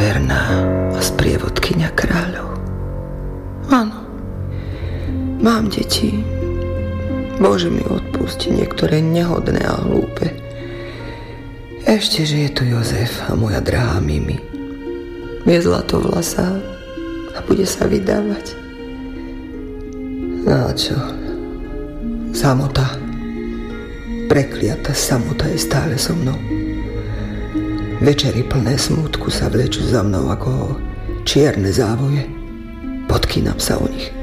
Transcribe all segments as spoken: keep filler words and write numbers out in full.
verná a sprievodkyňa kráľov. Áno, mám deti. Bože mi odpusti niektoré nehodné a hlúpe. Ešte, že je tu Jozef a moja drahá Mimi. Je zlatovlasá a bude sa vydávať. No a čo? Samota. Prekliata samota je stále so mnou. Večery plné smútku sa vlečú za mnou ako čierne závoje. Podkýnam sa o nich.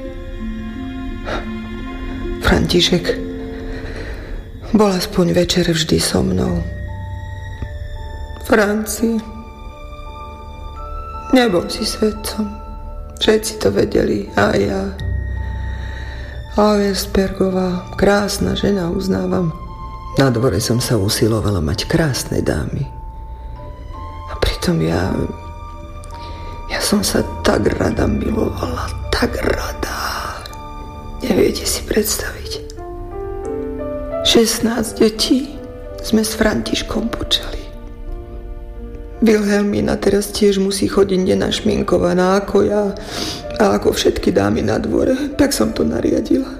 František bol aspoň večer vždy so mnou. Franci, nebol si svedcom. Všetci to vedeli, a ja. Auerspergová, krásna žena, uznávam. Na dvore som sa usilovala mať krásne dámy. A pritom ja... Ja som sa tak rada milovala, tak rada. Neviete si predstaviť. šestnásť detí sme s Františkom počali. Vilhelmína teraz tiež musí chodiť nenašminkovaná ako ja a ako všetky dámy na dvore. Tak som to nariadila.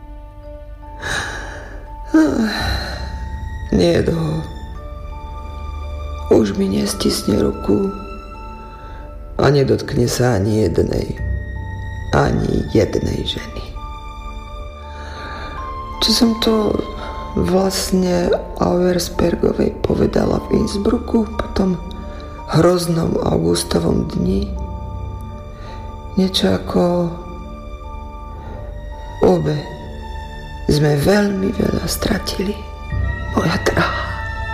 Nie dlho. Už mi nestisne ruku a nedotkne sa ani jednej, ani jednej ženy. Čo som to vlastne Auerspergovej povedala v Innsbrucku po tom hroznom augustovom dni? Niečo ako obe sme veľmi veľa stratili, moja drahá.